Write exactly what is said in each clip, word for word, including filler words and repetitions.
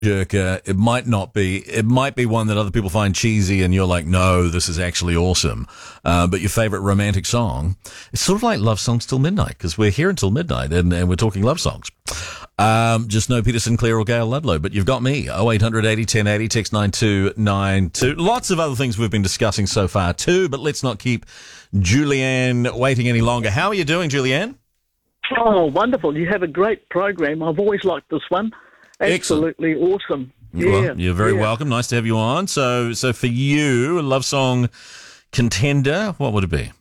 Jerker, it might not be. It might be one that other people find cheesy, and you're like, no, this is actually awesome. Uh, but your favorite romantic song, it's sort of like Love Songs Till Midnight, because we're here until midnight, and, and we're talking love songs. Um, just no Peter Sinclair or Gail Ludlow, but you've got me. oh eight hundred eighty ten eighty, text nine two nine two. Lots of other things we've been discussing so far too, but let's not keep Julianne waiting any longer. How are you doing, Julianne? Oh, wonderful. You have a great program. I've always liked this one. Absolutely Excellent. Awesome. Yeah, well, you're very yeah. welcome. Nice to have you on. So, so for you, a love song contender, what would it be?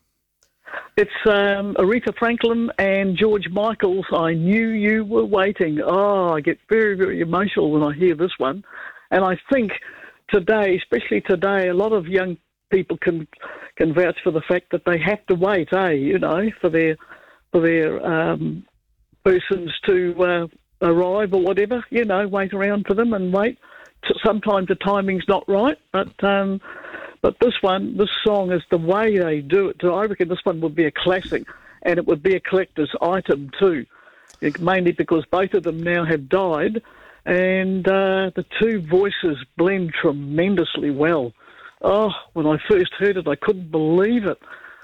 It's um, Aretha Franklin and George Michael's I Knew You Were Waiting. Oh, I get very, very emotional when I hear this one. And I think today, especially today, a lot of young people can can vouch for the fact that they have to wait, eh, you know, for their, for their um, persons to... Uh, arrive or whatever, you know, wait around for them and wait. Sometimes the timing's not right, but um, but this one, this song is the way they do it. So I reckon this one would be a classic, and it would be a collector's item too, it, mainly because both of them now have died, and uh, the two voices blend tremendously well. Oh, when I first heard it, I couldn't believe it.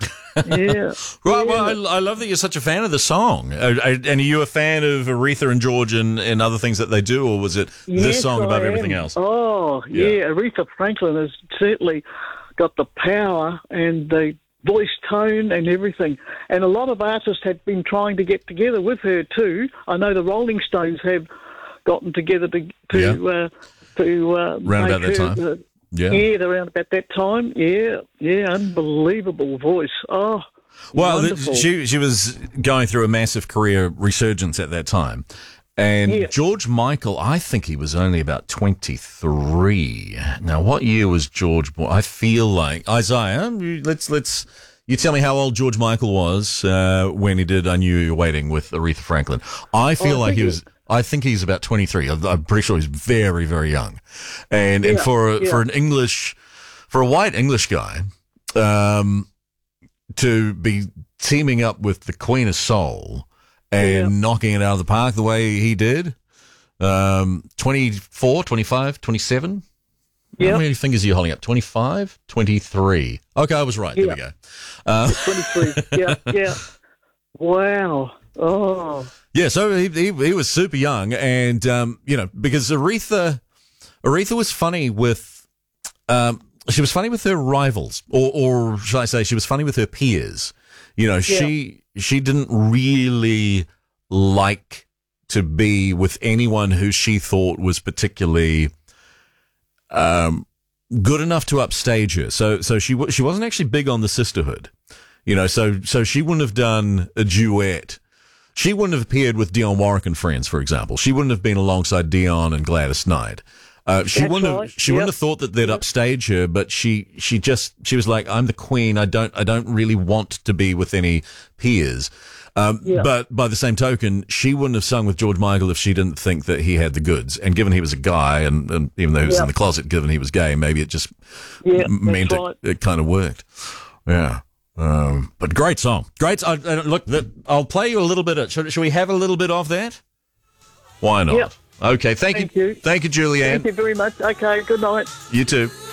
Yeah. Right. Yeah. Well, I, I love that you're such a fan of the song. Uh, and are you a fan of Aretha and George and, and other things that they do, or was it Yes, this song above I everything am. else? Oh, yeah. Yeah. Aretha Franklin has certainly got the power and the voice tone and everything. And a lot of artists have been trying to get together with her too. I know the Rolling Stones have gotten together to to Yeah. uh, to uh, Round about make that her, time. Uh, Yeah. yeah, around about that time. Yeah, yeah, unbelievable voice. Oh, Well, the, wonderful. she she was going through a massive career resurgence at that time. And Yeah. George Michael, I think he was only about twenty-three. Now, what year was George born? I feel like Isaiah. you- Let's let's you tell me how old George Michael was uh, when he did "I Knew You Were Waiting" with Aretha Franklin. I feel Oh, I like he think was. I think he's about twenty-three. I'm I'm pretty sure he's very very young. And and Yeah, for a, yeah. for an English for a white English guy, um, to be teaming up with the Queen of Soul and Yeah. knocking it out of the park the way he did, um, twenty-four, twenty-five, twenty-seven? Yeah. How many fingers are you holding up? twenty-five? twenty-three. Okay, I was right. There Yeah. we go. Uh, twenty-three. Yeah, yeah. Wow. Oh. yeah, so he, he he was super young, and, um, you know, because Aretha, Aretha was funny with, um, she was funny with her rivals, or, or should I say, she was funny with her peers. You know, she she didn't really like to be with anyone who she thought was particularly um, good enough to upstage her. So so she wa- she wasn't actually big on the sisterhood. You know, so so she wouldn't have done a duet. She wouldn't have appeared with Dionne Warwick and Friends, for example. She wouldn't have been alongside Dionne and Gladys Knight. Uh, she That's wouldn't right. have. She wouldn't Yep. have thought that they'd upstage her, but she she just she was like, "I'm the queen. I don't I don't really want to be with any peers." Um, Yeah. But by the same token, she wouldn't have sung with George Michael if she didn't think that he had the goods. And given he was a guy, and, and even though he was Yeah. in the closet, given he was gay, maybe it just Yeah, m- that's meant right. it, it kind of worked. Yeah. Um, but great song. Great. I, I, look, that, I'll play you a little bit of. Should, should we have a little bit of that? Why not? Yep. Okay. Thank, Thank you. you. Thank you, Julianne. Thank you very much. Okay, good night. You too.